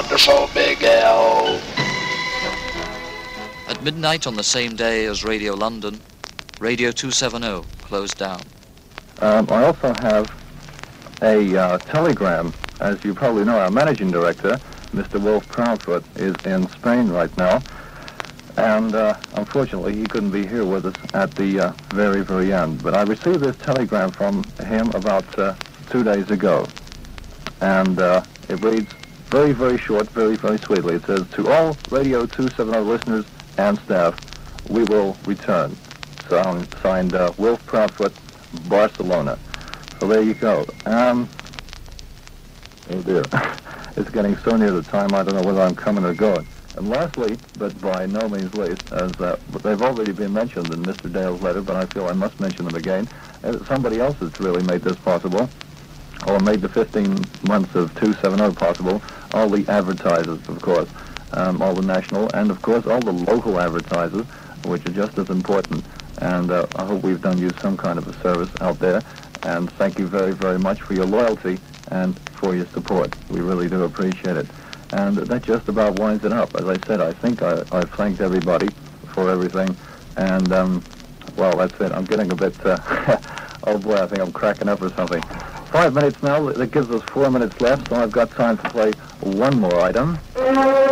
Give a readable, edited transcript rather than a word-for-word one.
wonderful Big L. At midnight on the same day as Radio London, Radio 270 closed down. I also have a telegram. As you probably know, our managing director, Mr. Wolf Proudfoot, is in Spain right now. And unfortunately, he couldn't be here with us at the very, very end. But I received this telegram from him about 2 days ago. And it reads very, very short, very, very sweetly. It says, "To all Radio 270 listeners and staff, we will return." Signed Wolf Proudfoot, Barcelona. So there you go. Oh dear. It's getting so near the time, I don't know whether I'm coming or going. And lastly, but by no means least, as they've already been mentioned in Mr. Dale's letter, but I feel I must mention them again, somebody else has really made this possible, or made the 15 months of 270 possible, all the advertisers, of course, all the national, and of course all the local advertisers, which are just as important. And I hope we've done you some kind of a service out there, and thank you very, very much for your loyalty and for your support. We really do appreciate it. And that just about winds it up. As I said, I think I've thanked everybody for everything. And, well, that's it. I'm getting a bit, oh boy, I think I'm cracking up or something. 5 minutes now. That gives us 4 minutes left, so I've got time to play one more item.